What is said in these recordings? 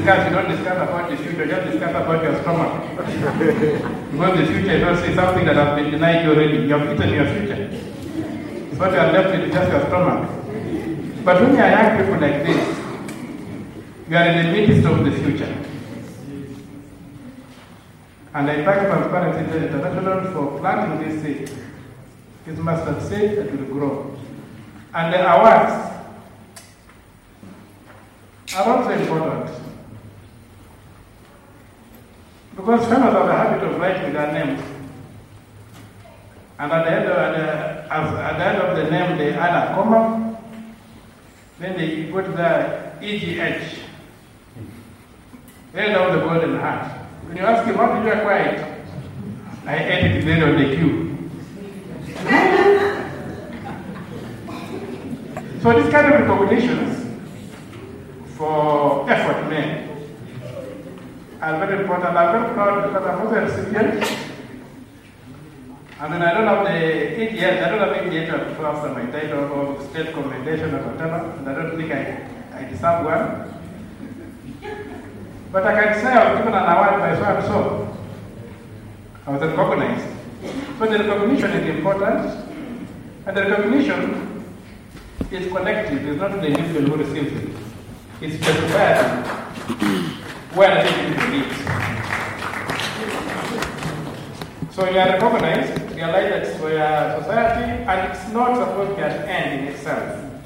discuss, you don't discuss about the future, just discuss about your stomach. Because the future is not something that has been denied you already. You have eaten your future. So what you are left with is just your stomach. But when you are young people like this, you are in the midst of the future. And I thank Transparency International for planting this seed. This mustard seed that will grow. And the awards are also important. Because farmers have the habit of writing their names. And at the end of the name, they add a comma. Then they put the EGH. End of the golden heart. When you ask him, how did you acquire it? I ate it there on the queue. So this kind of recognitions for effort made are very important. I'm very proud because I'm also a recipient. I mean, I don't have the EGH, I don't have EGH of my title or state commendation or whatever, and I don't think I deserve one. But I can say I was given an award by so and so. I was recognized. So the recognition is important, and the recognition is collective. It's not the individual who receives it. It's specified where the individual is. So you are recognized, realize that it's for your society, and it's not supposed to be an end in itself.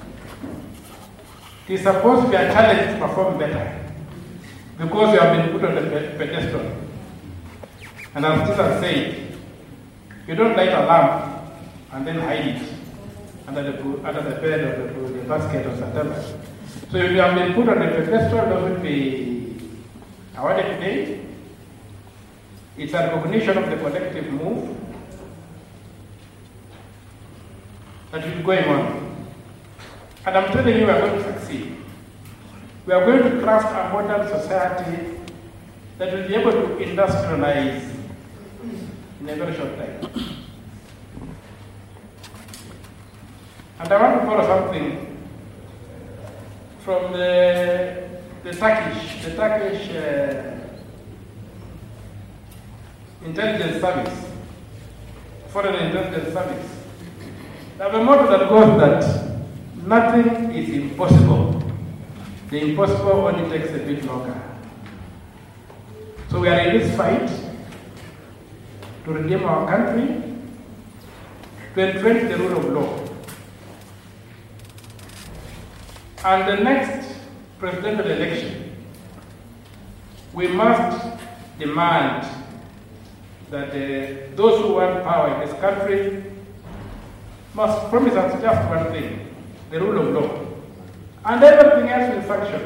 It is supposed to be a challenge to perform better. Because you have been put on the pedestal. And as Jesus said, you don't light a lamp and then hide it under the bed or the basket or whatever. So if you have been put on the pedestal, doesn't be awarded today. It's a recognition of the collective move that is going on. And I'm telling you, we are going to succeed. We are going to craft a modern society that will be able to industrialize in a very short time. And I want to borrow something from the Turkish intelligence service, foreign intelligence service. They have a motto that goes that nothing is impossible. The impossible only takes a bit longer. So we are in this fight to redeem our country, to entrench the rule of law. And the next presidential election, we must demand that those who want power in this country must promise us just one thing, the rule of law. And everything else will function.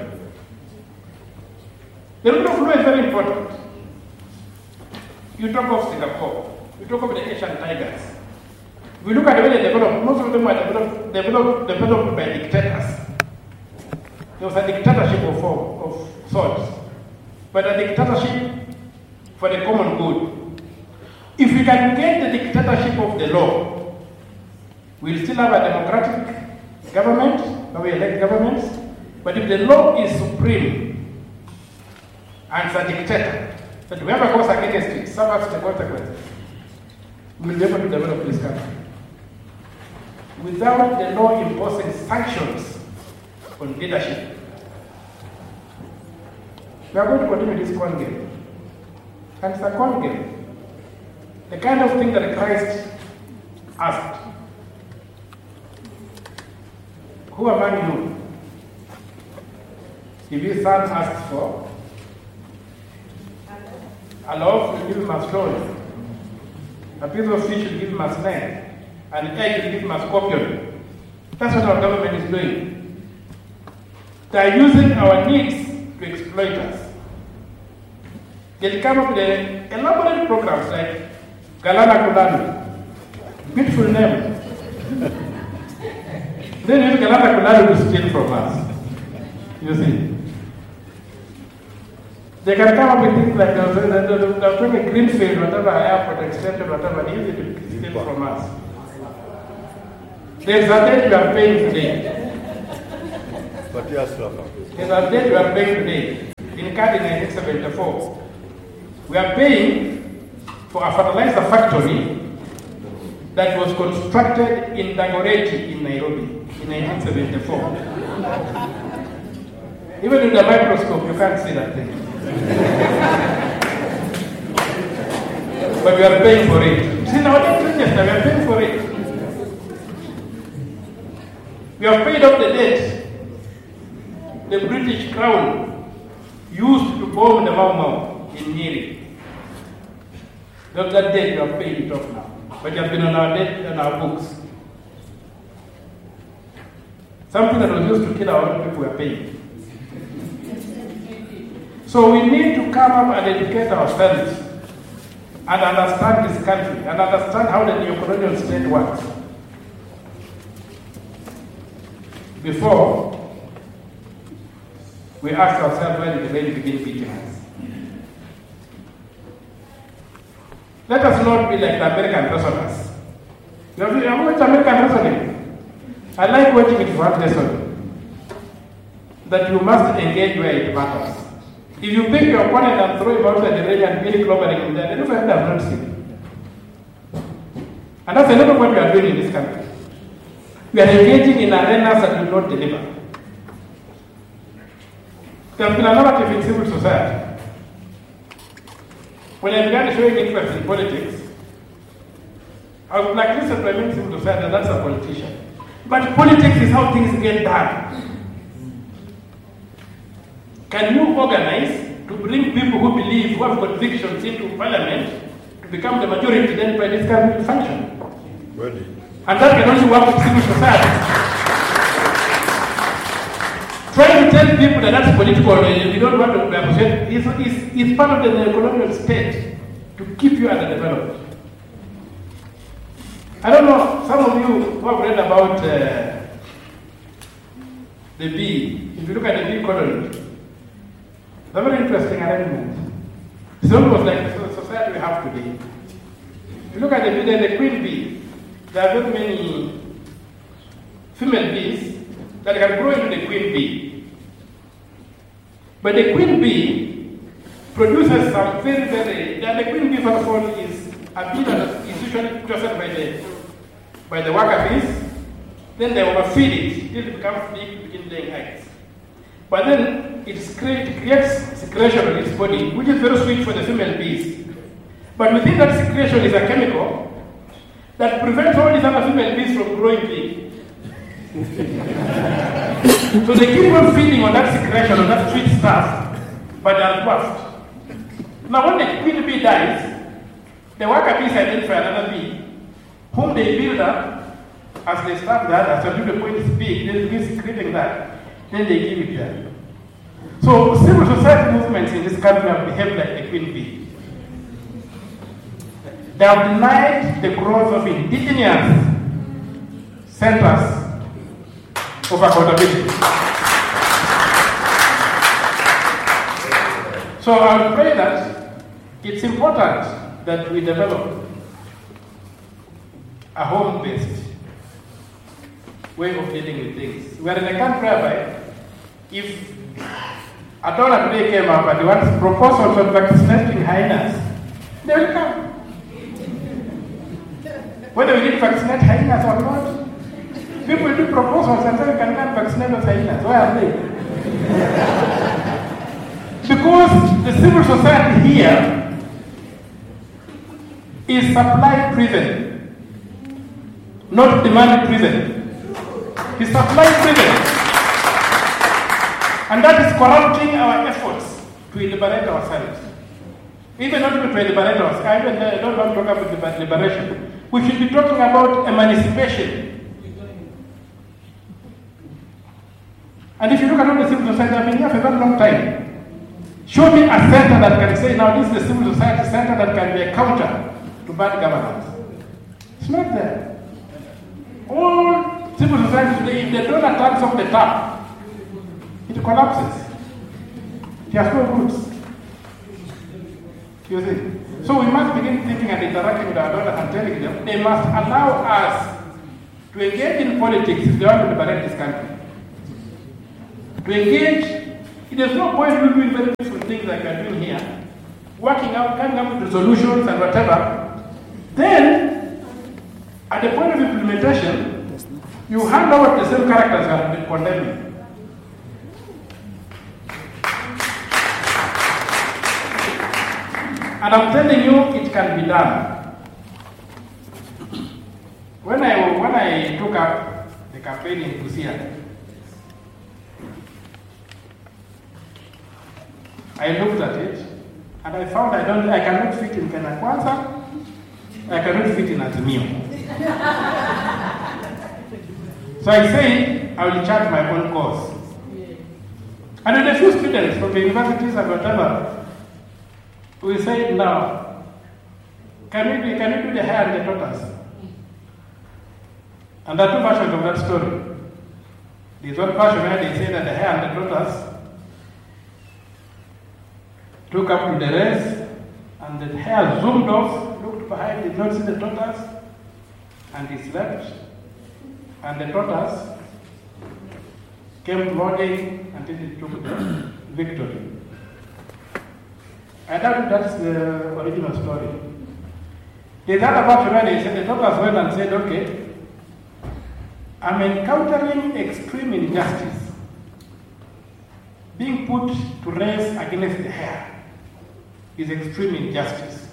The rule of law is very important. You talk of Singapore, you talk of the Asian tigers. We look at the way they developed, most of them were developed by dictators. There was a dictatorship of sorts, but a dictatorship for the common good. If we can get the dictatorship of the law, we'll still have a democratic government, where we elect governments, but if the law is supreme and it's a dictator, that whoever goes against it suffers the consequences, we'll be able to develop this country. Without the law imposing sanctions on leadership, we are going to continue this con game. And it's a con game. The kind of thing that Christ asked. Who among you, if his son asks for a loaf, will give him a stone, a piece of fish will give him a snake, an egg will give him a scorpion? That's what our government is doing. They are using our needs to exploit us. They'll come up with elaborate programs like Galana Kulanu. Beautiful name. Then use Galana Kulanu to steal from us. You see. They can come up with things like they'll bring a greenfield, whatever, airport extension, whatever, and use it to steal from us. There's a debt you are paying today. There's a debt you are paying today. In occurred in 1974. We are paying for a fertilizer factory that was constructed in Dagoretti in Nairobi in 1974. Even with a microscope, you can't see that thing. But we are paying for it. See, now we are paying for it. We have paid off the debt the British Crown used to bomb the Mau Mau in Nyeri. That debt we have paid it off now. But it has been on our debt and our books. Something that was used to kill our own people we are paying. So we need to come up and educate ourselves and understand this country and understand how the neocolonial state works before we ask ourselves where did the rain begin beating us. Let us not be like the American prisoners. You have watched American wrestling. I like watching it for one lesson. That you must engage where it matters. If you pick your opponent and throw him outside the ring and finish clobbering him there, the referee does not see. And that's a lot of what we are doing in this country. We are engaging in arenas that do not deliver. There has been a narrative in civil society. When I began showing interest in politics, I was blacklisted by many civil society, and that's a politician. But politics is how things get done. Can you organize to bring people who believe, who have convictions into parliament to become the majority, then by this country to function? Ready. And that can only work with civil society. Trying to tell people that that's political and you don't want to represent is part of the neocolonial state to keep you underdeveloped. I don't know, some of you who have read about the bee, if you look at the bee colony, it's a very interesting arrangement. It's almost like the society we have today. If you look at the bee, there's the queen bee. There are not many female bees that can grow into the queen bee. But the queen bee produces some the queen bee, first of all, is a bee that is usually chosen by the worker bees. Then they overfeed it till it becomes big, begin laying eggs. But then it creates secretion in its body, which is very sweet for the female bees. But within that secretion is a chemical that prevents all these other female bees from growing big. So they keep on feeding on that secretion, on that sweet stuff, but they are dwarfed. Now when the queen bee dies, the worker bees identify another bee, whom they build up as they start that, as until the point is big, then the bee is secreting that, then they give it there. So civil society movements in this country have behaved like the queen bee. They have denied the growth of indigenous centers of accountability. So I would pray that it's important that we develop a home-based way of dealing with things. We are in a country whereby if a donor today came up and they want proposals on vaccinating hyenas, they will come. Whether we need to vaccinate hyenas or not, people do proposals and say we can vaccinate those hyenas. Where are they? Because the civil society here is supply driven, not demand driven. It's supply driven. And that is corrupting our efforts to liberate ourselves. Even not even to liberate ourselves. I don't want to talk about liberation. We should be talking about emancipation. And if you look at all the civil society, I've been here for a very long time. Show me a center that can say, now this is the civil society center that can be a counter to bad governance. It's not there. All civil society today, if they don't turns off the tap, it collapses. It has no roots. You see? So we must begin thinking and interacting with our donors and telling them they must allow us to engage in politics if they want to liberate this country. To engage, there's no point in doing very beautiful things working out, coming up with solutions and whatever. Then, at the point of implementation, you hand over the same characters that have been condemning. And I'm telling you, it can be done. When I took up the campaign in Busia, I looked at it and I found I cannot fit in Kenya Kwanza, I cannot fit in Azimio. So I said, I will charge my own course. And with a few students from the universities and whatever, we said, now, can we do the hair and the daughters? And there are two versions of that story. There's one version where they say that the hair and the daughters took up to the race, and the hair zoomed off, looked behind, did not see the daughters, and he slept. And the daughters came loading until it took the victory. I doubt that's the original story. There's other version where they said the daughters went and said, okay, I'm encountering extreme injustice being put to race against the hair is extreme injustice.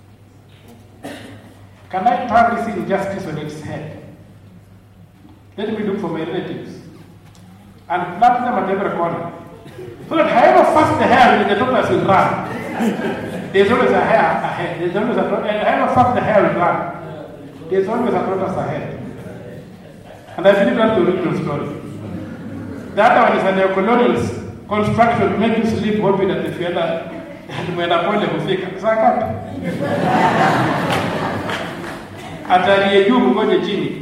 Can I turn this injustice on its head? Let me look for my relatives and plant them at every corner. So that however fast the hair the daughters will run, there's always a hair ahead. There's always and however fast the hair will run, there's always a daughters ahead. And I believe that's the original story. The other one is a neocolonial construction to make you sleep hoping that the fienda and when a point will fake. Ataliye juu ngoje chini.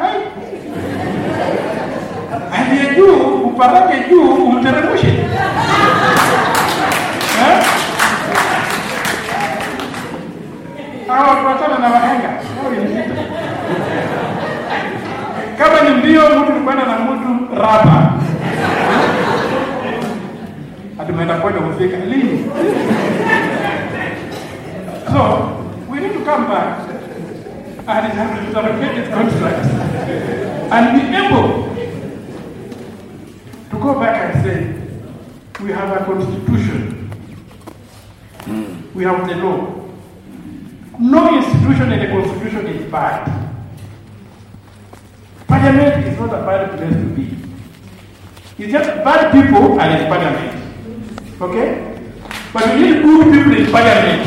Aliye juu uparake juu umteremshe. Hawa tuachana na wahenga. Kama ni mbio mtu kwenda na mtu raba. Atumeenda kwenda kufika lini? So, we need to come back and interrogate this contract and be able to go back and say, we have a constitution, we have the law. No institution in the constitution is bad. Parliament is not a bad place to be. It's just bad people are in parliament. Okay? But we need good people in parliament.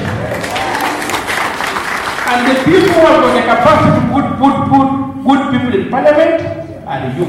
And the people who have got the capacity to put good people in parliament are you.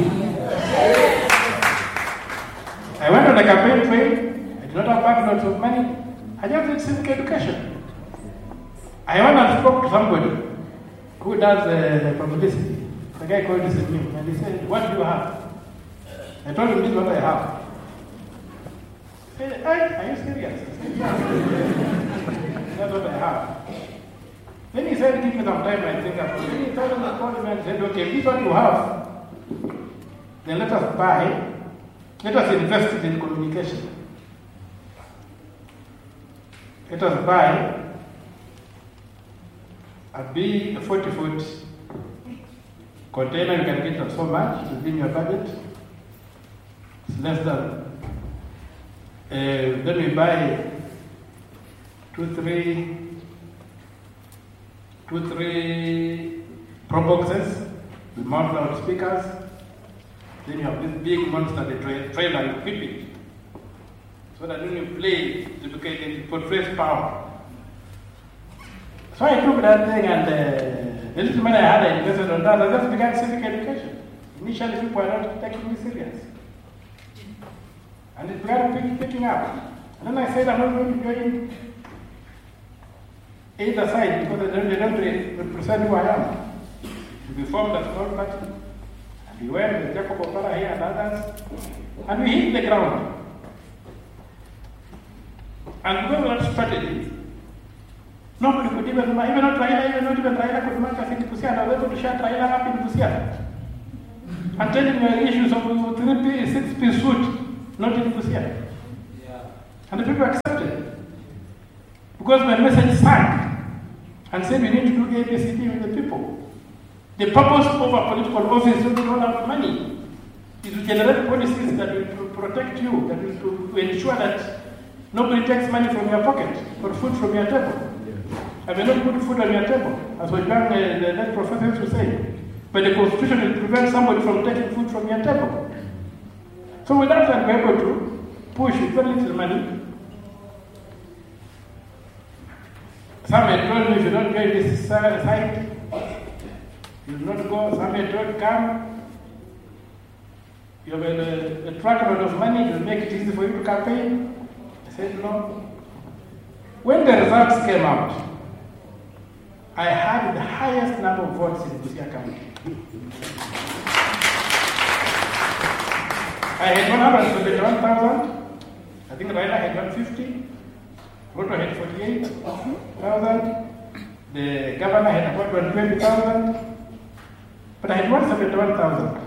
I went on a campaign trail. I did not have banknotes of money. I just did civic education. I went and spoke to somebody who does publicity. The guy called me and he said, what do you have? I told him this is what I have. He said, are you serious? I said, yeah. That's what I have. Then he said, give me some time and think about it. Then he told me and said, okay, this is what you have. Then let us buy, let us invest in communication. Let us buy a big 40-foot container. You can get it so much within your budget. It's less than. Then we buy two, three pro boxes with mount loudspeakers. Then you have this big monster, the trailer, you equip it. So that when you play, it portrays power. So I took that thing and the little money I had, I invested on that. I just began civic education. Initially, people were not taking me serious. And it began picking up. And then I said, I'm not going to join either side because they don't represent who I am. We formed a small party. And we went with Jacob Opara here and others. And we hit the ground. And because of that strategy, nobody could even not Raila could mark us in Busia. I was able to shut Raila up in Busia. And telling me issues of 3-piece, 6-piece suit, not in Busia. Yeah. And the people accepted. Because my message sank and said we need to do ABCD with the people. The purpose of a political office is not have money. Is to generate policies that will protect you, that will to ensure that nobody takes money from your pocket or food from your table. I may not put food on your table, as the late professor used to say. But the Constitution will prevent somebody from taking food from your table. So with that, I'm able to push with very little money. Some had told me, if you don't join this site, you will not go. Some had told, come. You have a truckload of money, it will make it easy for you to campaign. I said, no. When the results came out, I had the highest number of votes in Busia County. I had 171,000. I think Raila had 150. Ruto had 48,000. The governor had about 120,000. But I had 171,000.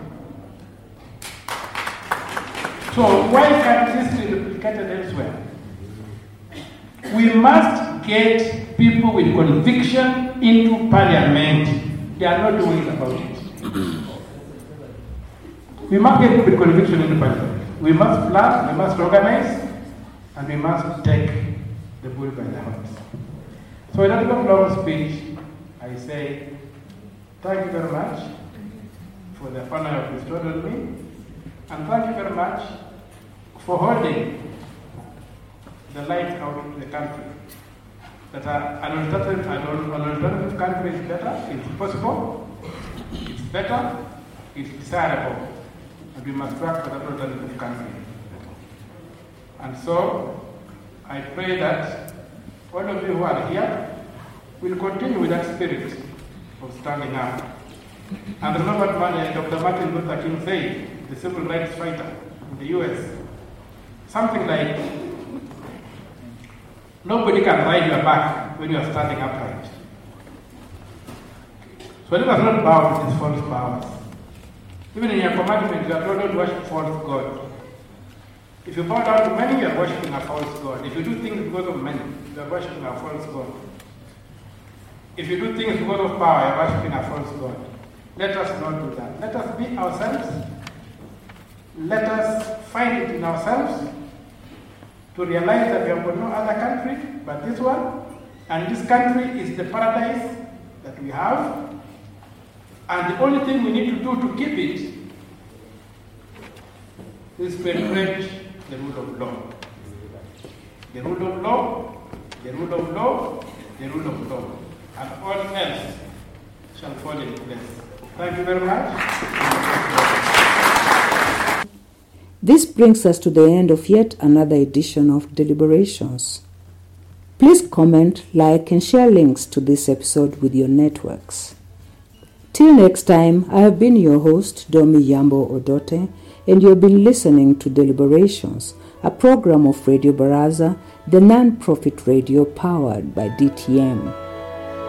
So why can't this be replicated elsewhere? We must get people with conviction into parliament. They are not doing about it. We must get people with conviction into parliament. We must plan, we must organize, and we must take the bull by the horns. So in that long speech, I say, thank you very much for the honor you bestowed on me, and thank you very much for holding the light out of the country. That an alternative country is better, it's possible, it's better, it's desirable, and we must work for that alternative country. And so, I pray that all of you who are here will continue with that spirit of standing up. And remember what Dr. Martin Luther King said, the civil rights fighter in the US. Something like, nobody can ride your back when you are standing upright. So let us not bow to these false powers. Even in your commandment, you are told don't worship false God. If you bow down to money, you are worshiping a false God. If you do things because of money, you are worshiping a false God. If you do things because of power, you are worshiping a false God. Let us not do that. Let us be ourselves. Let us find it in ourselves to realize that we have got no other country but this one. And this country is the paradise that we have. And the only thing we need to do to keep it is to encourage the rule of law. The rule of law, the rule of law, the rule of law. And all else shall fall in place. Thank you very much. This brings us to the end of yet another edition of Deliberations. Please comment, like, and share links to this episode with your networks. Till next time, I have been your host, Domi Yambo Odote, and you've been listening to Deliberations, a program of Radio Baraza, the non-profit radio powered by DTM.